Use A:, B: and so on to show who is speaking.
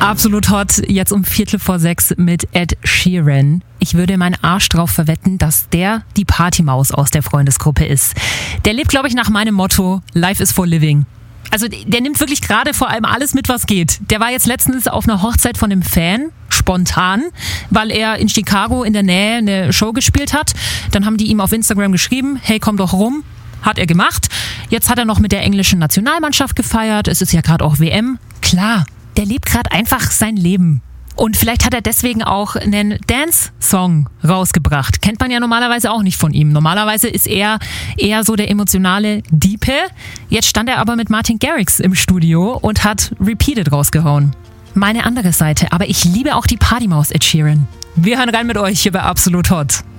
A: Absolut hot, jetzt um 5:45 mit Ed Sheeran. Ich würde meinen Arsch drauf verwetten, dass der die Partymaus aus der Freundesgruppe ist. Der lebt, glaube ich, nach meinem Motto, Life is for living. Also der nimmt wirklich gerade vor allem alles mit, was geht. Der war jetzt letztens auf einer Hochzeit von einem Fan, spontan, weil er in Chicago in der Nähe eine Show gespielt hat. Dann haben die ihm auf Instagram geschrieben, hey, komm doch rum. Hat er gemacht. Jetzt hat er noch mit der englischen Nationalmannschaft gefeiert. Es ist ja gerade auch WM. Klar, der lebt gerade einfach sein Leben. Und vielleicht hat er deswegen auch einen Dance-Song rausgebracht. Kennt man ja normalerweise auch nicht von ihm. Normalerweise ist er eher so der emotionale Diepe. Jetzt stand er aber mit Martin Garrix im Studio und hat Repeated rausgehauen. Meine andere Seite, aber ich liebe auch die Partymaus Ed Sheeran. Wir hören rein mit euch hier bei Absolut Hot.